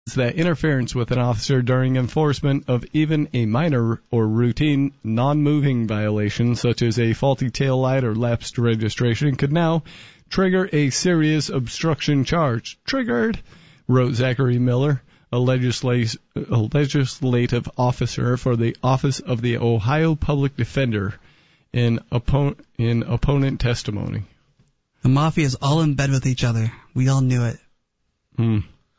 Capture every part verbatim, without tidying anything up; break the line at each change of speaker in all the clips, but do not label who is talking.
that interference with an officer during enforcement of even a minor or routine non-moving violation, such as a faulty tail light or lapsed registration, could now trigger a serious obstruction charge. Triggered, wrote Zachary Miller, a, legislat- a legislative officer for the Office of the Ohio Public Defender, in, oppo- in opponent testimony.
The mafia is all in bed with each other. We all knew it.
Hmm.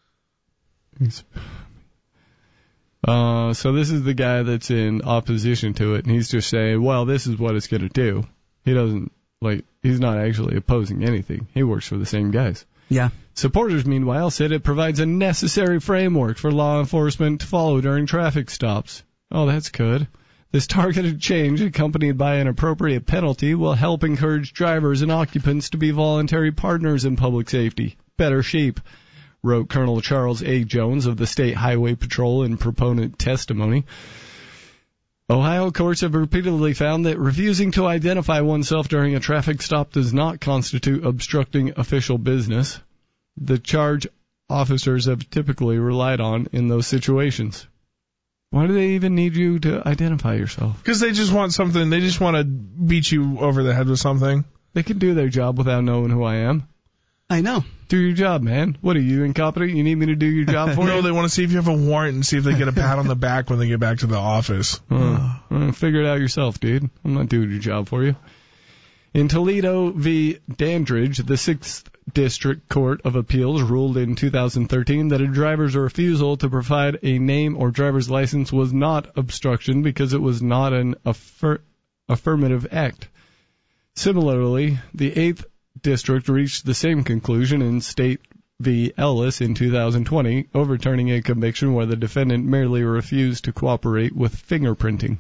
Uh, so this is the guy that's in opposition to it, and he's just saying, well, this is what it's going to do. He doesn't, like, he's not actually opposing anything. He works for the same guys.
Yeah.
Supporters, meanwhile, said it provides a necessary framework for law enforcement to follow during traffic stops. Oh, that's good. This targeted change, accompanied by an appropriate penalty, will help encourage drivers and occupants to be voluntary partners in public safety. Better sheep, wrote Colonel Charles A. Jones of the State Highway Patrol in proponent testimony. Ohio courts have repeatedly found that refusing to identify oneself during a traffic stop does not constitute obstructing official business. The charge officers have typically relied on in those situations. Why do they even need you to identify yourself?
Because they just want something. They just want to beat you over the head with something.
They can do their job without knowing who I am.
I know.
Do your job, man. What are you, incompetent? You need me to do your job for
no,
you?
No, they want to see if you have a warrant and see if they get a pat on the back when they get back to the office.
Uh, uh, figure it out yourself, dude. I'm not doing your job for you. In Toledo v. Dandridge, the sixth District Court of Appeals ruled in two thousand thirteen that a driver's refusal to provide a name or driver's license was not obstruction because it was not an affir- affirmative act. Similarly, the eighth District reached the same conclusion in State v. Ellis in two thousand twenty, overturning a conviction where the defendant merely refused to cooperate with fingerprinting.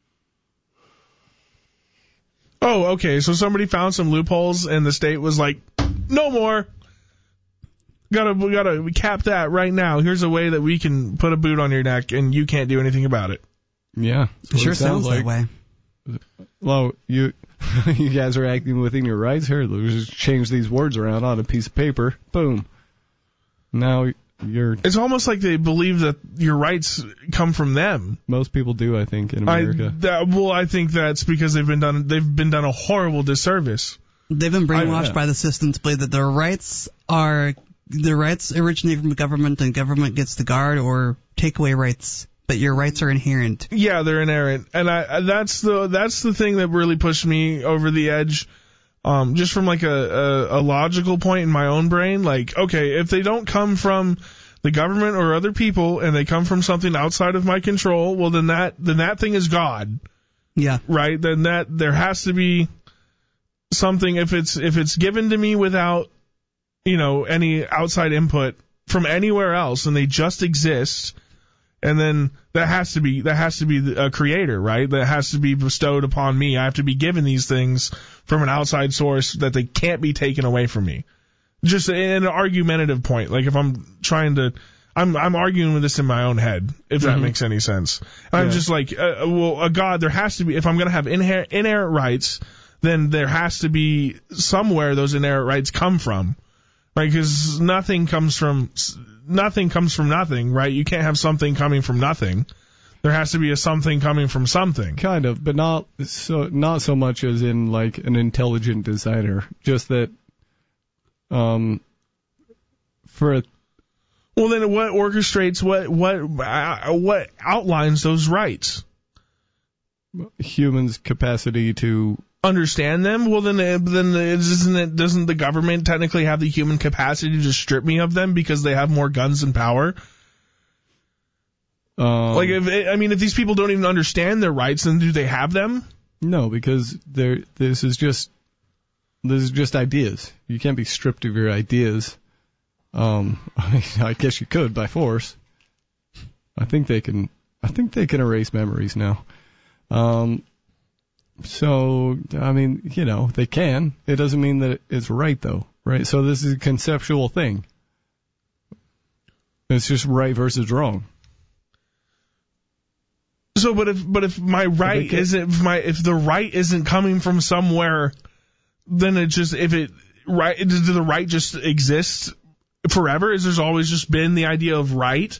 Oh, okay, so somebody found some loopholes and the state was like, no more. Gotta, we gotta we cap that right now. Here's a way that we can put a boot on your neck and you can't do anything about it.
Yeah.
It sure sounds like. that way.
Well, you you guys are acting within your rights here. Let's just change these words around on a piece of paper. Boom. Now you're...
It's almost like they believe that your rights come from them.
Most people do, I think, in America.
I, that, well, I think that's because they've been done they've been done a horrible disservice.
They've been brainwashed
I, yeah.
by the system to believe that their rights are their rights originate from the government, and government gets to guard or take away rights. But your rights are inherent.
Yeah, they're inherent, and I that's the that's the thing that really pushed me over the edge. Um, just from like a, a, a logical point in my own brain, like, okay, if they don't come from the government or other people and they come from something outside of my control, well, then that then that thing is God.
Yeah.
Right? Then that there has to be something. If it's if it's given to me without, you know, any outside input from anywhere else, and they just exist. And then that has to be that has to be a creator, right? That has to be bestowed upon me. I have to be given these things from an outside source that they can't be taken away from me. Just in an argumentative point, like if I'm trying to, I'm I'm arguing with this in my own head, if that mm-hmm. makes any sense. And yeah. I'm just like, uh, well, a God, there has to be. If I'm going to have inher- inherent rights, then there has to be somewhere those inherent rights come from, right? Because nothing comes from. Nothing comes from nothing, right? You can't have something coming from nothing. There has to be a something coming from something.
Kind of, but not so not so much as in like an intelligent designer. Just that, um, for a
well, then what orchestrates what what uh, what outlines those rights?
Humans' capacity to
understand them. Well, then, then isn't it? Doesn't the government technically have the human capacity to strip me of them because they have more guns and power?
Um,
like, if I mean, if these people don't even understand their rights, then do they have them?
No, because they're, this is just this is just ideas. You can't be stripped of your ideas. Um, I guess you could by force. I think they can. I think they can erase memories now. Um. So, I mean, you know, they can. It doesn't mean that it's right, though, right? So this is a conceptual thing. It's just right versus wrong.
So, but if but if my right if isn't if my if the right isn't coming from somewhere, then it just if it right does the right just exist forever? Is there's always just been the idea of right?